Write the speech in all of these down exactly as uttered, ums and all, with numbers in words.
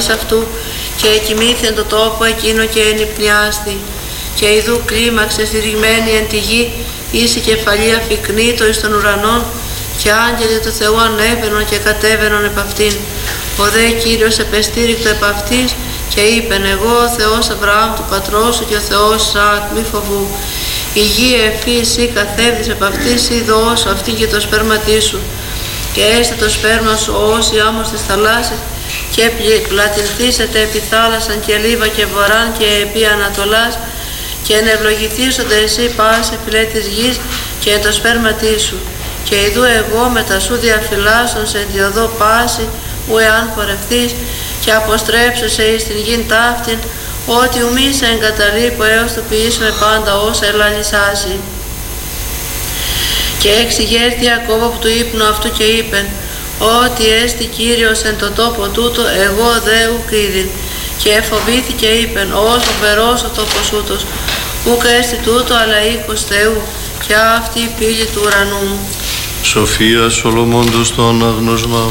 αυτού και εκοιμήθη εν το τόπο εκείνο και ενυπνιάστη. Και ειδού κλίμαξε στηριγμένη εν τη γη, εις η κεφαλή αφικνήτω εις των ουρανών, και άγγελοι του Θεού ανέβαινον και κατέβαινον επ' αυτήν. Ο δε Κύριος επεστήρικτο επ' αυτής και είπεν: εγώ ο Θεός Αβραάμ του πατρός σου και ο Θεός Ισαάκ, μη φοβού. Η γη ευφύ εσύ καθέβδεις επ' αυτής, ή δώσω αυτή και το σπέρματί σου. Και έστε το σπέρμα σου όσοι άμμος της θαλάσσης, και πλατινθήσετε επί θάλασσαν και λίβα και βορράν και επί ανατολάς, και ενευλογηθήσονται εσύ πάση φυλέ της γης και εν το σπέρματί σου. Και ειδού εγώ μετά σου διαφυλάσσον σε τη οδό πάση, ου εάν πορευθείς, και αποστρέψεσαι εις την γην ταύτην, ότι ουμή σε εγκαταλείπω έως το ποιήσουμε πάντα όσα ελαλισάσει. Και εξηγέρθη Ιακώβ από του ύπνου αυτού και είπεν: ότι έστι Κύριος εν το τόπο τούτο, εγώ δε ουκ είδην. Και εφοβήθηκε είπεν: ως φοβερός ο τόπος ούτος, ουκ έστι τούτο αλλά οίκος Θεού, και αυτή η πύλη του ουρανού. Σοφία Σολομώντος το αναγνώσμα.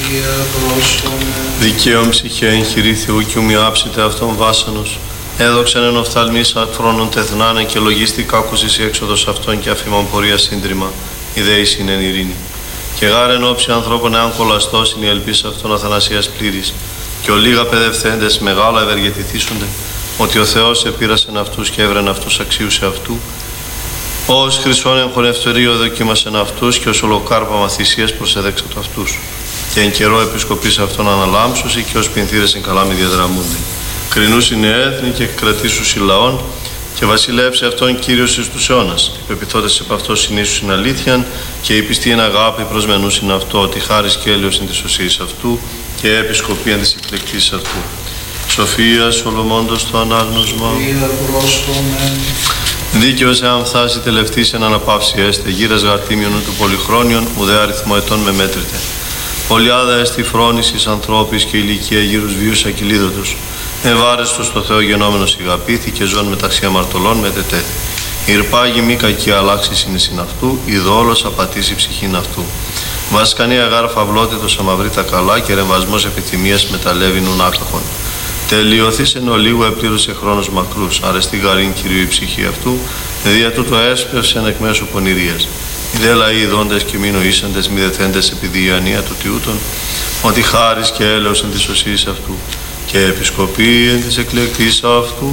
Δικαίων ψυχέ εγχειρή Θεού κι ομοιάψητε αυτόν βάσανος. Έδοξεν εν οφθαλμής αφρόνων τεθνάνε και λογίστη κάκουσης η έξοδος αυτών και αφήμων πορεία σύντριμα. Ιδέης είναι εν ειρήνη. Και γάρ εν όψη ανθρώπων εάν κολαστός είναι η ελπίς αυτών αθανασίας πλήρης. Και ο λίγα παιδευθέντες μεγάλα ευεργετηθήσονται, ότι ο Θεός επήρασεν αυτούς και έβρεν αυτούς αξίους αυτού. Ως χρυσόν εν χωνευτορείο δοκίμασεν αυτούς και ως ολοκάρπαμα θυσίας προσεδέξατο αυτούς. Και εν καιρό επισκοπής αυτών αναλάμψουσι και ως πινθύρες εν καλάμι διαδραμούνται. Κρινούς είναι έθνη και κρατήσους οι λαών και βασιλεύσε αυτόν Κύριος εις τους αιώνας. Οι πεπιθώτες επ' αυτό συνήσους είναι αλήθειαν και η πιστή εν αγάπη προσμενούς είναι αυτό, ότι χάρις και έλεος είναι της σωσίας αυτού και επισκοπή εν της εκλεκτής αυτού. Σοφία Σολομώντος το ανάγνωσμα. Δίκαιος εάν φτάσει τελευτής εν αναπαύση έστε, γύρας γαρτίμιον του πολυχρόνιον, ουδέ αριθμό ετών με μέτρητε. Πολιάδα έστι φρόνησης ανθρώπης και ηλικία γύρους βίους ακυλίδωτος. Ευάρεστος στο Θεό γενόμενος ηγαπήθη και ζών μεταξύ αμαρτωλών μετετέθη. Ηρπάγει μη κακή αλλάξη είναι συν αυτού, ειδόλος απατήσει ψυχήν αυτού. Βασκανία γάρ φαυλότητος αμαυρή τα καλά και ρεμβασμός επιθυμίας μεταλλεύει νουν άκαχον. Τελειωθείς εν ολίγου επλήρωσε χρόνος μακρούς, αρεστή γαρήν Κυρίου η ψυχή αυτού, δια τούτο έσπευσεν εκ μέσω πονηρίας. Οι δε λαοί ειδώντες και μη νοήσαντες, μη δεθέντες επί διανία του τιούτων, ότι χάρις και έλεος εν της σωσίας αυτού, και επισκοπή εν της εκλεκτής αυτού.